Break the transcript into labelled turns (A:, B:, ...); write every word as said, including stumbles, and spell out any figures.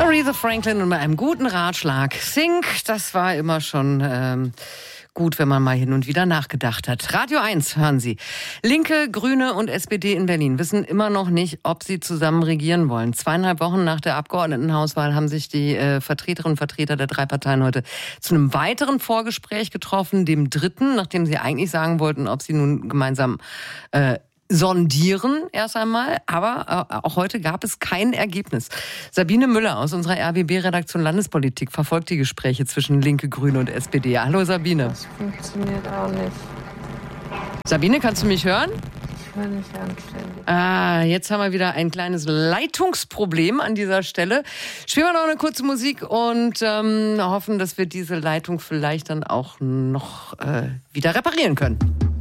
A: Aretha Franklin und mit einem guten Ratschlag. Think, das war immer schon ähm, gut, wenn man mal hin und wieder nachgedacht hat. Radio eins hören Sie. Linke, Grüne und S P D in Berlin wissen immer noch nicht, ob sie zusammen regieren wollen. Zweieinhalb Wochen nach der Abgeordnetenhauswahl haben sich die äh, Vertreterinnen und Vertreter der drei Parteien heute zu einem weiteren Vorgespräch getroffen, dem dritten, nachdem sie eigentlich sagen wollten, ob sie nun gemeinsam äh, sondieren erst einmal, aber äh, auch heute gab es kein Ergebnis. Sabine Müller aus unserer R B B-Redaktion Landespolitik verfolgt die Gespräche zwischen Linke, Grüne und S P D. Hallo Sabine.
B: Das funktioniert auch nicht.
A: Sabine, kannst du mich hören?
B: Ich höre nicht anständig.
A: Ah, jetzt haben wir wieder ein kleines Leitungsproblem an dieser Stelle. Spielen wir noch eine kurze Musik und ähm, hoffen, dass wir diese Leitung vielleicht dann auch noch äh, wieder reparieren können.